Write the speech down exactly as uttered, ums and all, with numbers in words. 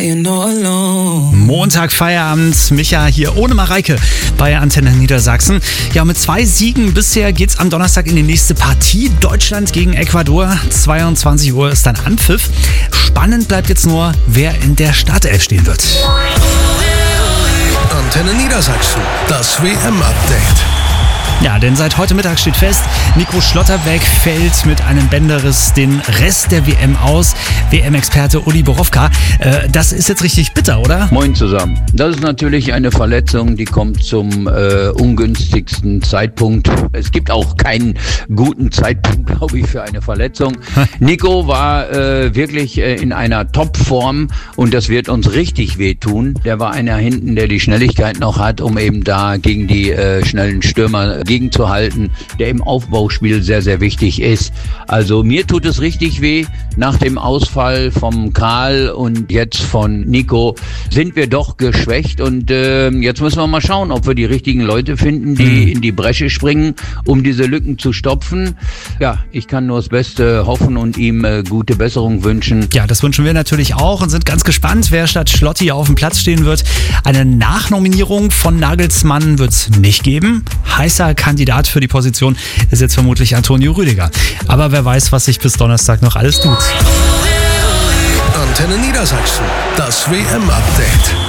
Montag Feierabend, Micha hier ohne Mareike bei Antenne Niedersachsen. Ja, mit zwei Siegen bisher geht's am Donnerstag in die nächste Partie. Deutschland gegen Ecuador. zweiundzwanzig Uhr ist dann Anpfiff. Spannend bleibt jetzt nur, wer in der Startelf stehen wird. Antenne Niedersachsen, das W M-Update. Ja, denn seit heute Mittag steht fest, Nico Schlotterbeck fällt mit einem Bänderriss den Rest der W M aus. W M-Experte Uli Borowka, äh, das ist jetzt richtig bitter, oder? Moin zusammen. Das ist natürlich eine Verletzung, die kommt zum äh, ungünstigsten Zeitpunkt. Es gibt auch keinen guten Zeitpunkt, glaube ich, für eine Verletzung. Nico war äh, wirklich äh, in einer Topform und das wird uns richtig wehtun. Der war einer hinten, der die Schnelligkeit noch hat, um eben da gegen die äh, schnellen Stürmer gegenzuhalten, der im Aufbauspiel sehr, sehr wichtig ist. Also mir tut es richtig weh. Nach dem Ausfall vom Karl und jetzt von Nico sind wir doch geschwächt und äh, jetzt müssen wir mal schauen, ob wir die richtigen Leute finden, die mhm. in die Bresche springen, um diese Lücken zu stopfen. Ja, ich kann nur das Beste hoffen und ihm äh, gute Besserung wünschen. Ja, das wünschen wir natürlich auch und sind ganz gespannt, wer statt Schlotti auf dem Platz stehen wird. Eine Nachnominierung von Nagelsmann wird es nicht geben. Heißer Kandidat für die Position ist jetzt vermutlich Antonio Rüdiger. Aber wer weiß, was sich bis Donnerstag noch alles tut. Antenne Niedersachsen, das W M-Update.